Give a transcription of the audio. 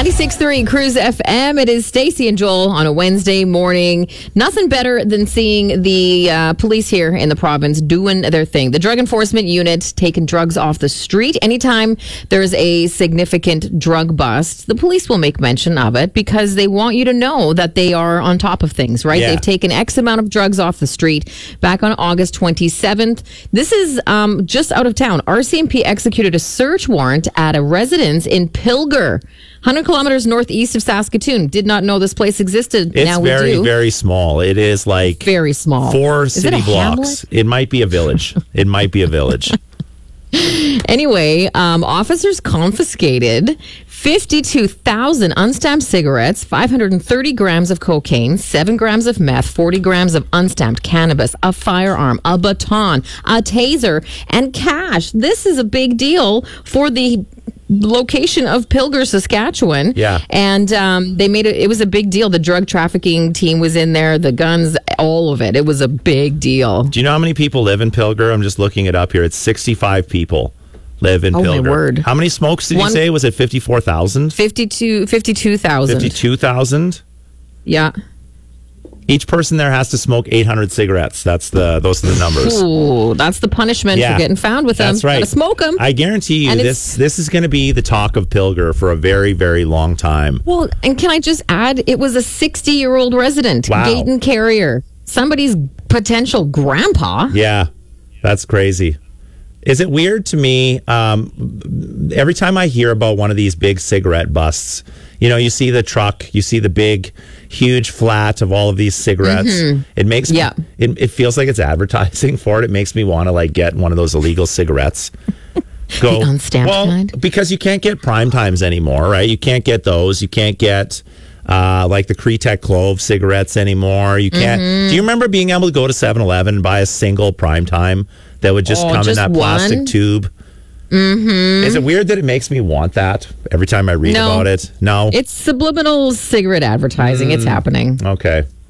96.3 Cruise FM. It is Stacey and Joel on a Wednesday morning. Nothing better than seeing the police here in the province doing their thing. The Drug Enforcement Unit taking drugs off the street. Anytime there's a significant drug bust, the police will make mention of it because they want you to know that they are on top of things, right? Yeah. They've taken X amount of drugs off the street back on August 27th. This is just out of town. RCMP executed a search warrant at a residence in Pilger, 100 kilometers northeast of Saskatoon. Did not know this place existed. It's now we very, do. very small. It is like Very small. 4 Is it city a blocks. hamlet? It might be a village. It might be a village. Anyway, officers confiscated 52,000 unstamped cigarettes, 530 grams of cocaine, 7 grams of meth, 40 grams of unstamped cannabis, a firearm, a baton, a taser, and cash. This is a big deal for the location of Pilger, Saskatchewan. Yeah. And they made it was a big deal. The drug trafficking team was in there, the guns, all of it. It was a big deal. Do you know how many people live in Pilger? I'm just looking it up here. It's 65 people live in Oh, Pilger. my word. How many smokes did you say? Was it 54,000? 52,000. 52,000? Yeah. Each person there has to smoke 800 cigarettes. Those are the numbers. Ooh, that's the punishment Yeah. for getting found with them. That's right. Gotta smoke them. I guarantee you And this is going to be the talk of Pilger for a very, very long time. Well, and can I just add, it was a 60-year-old resident, Wow. Dayton Carrier, somebody's potential grandpa. Yeah, that's crazy. Is it weird to me, every time I hear about one of these big cigarette busts, you see the truck, you see the big, huge flat of all of these cigarettes. It makes Yeah. it feels like it's advertising for it. It makes me want to get one of those illegal cigarettes. Go, The unstamped kind? because you can't get prime times anymore, right? You can't get those. You can't get like the Kretek Clove cigarettes anymore. You can't. Do you remember being able to go to 7-Eleven and buy a single prime time that would just come in just that plastic one? tube? Is it weird that it makes me want that every time I read No. about it? No. It's subliminal cigarette advertising. It's happening. Okay.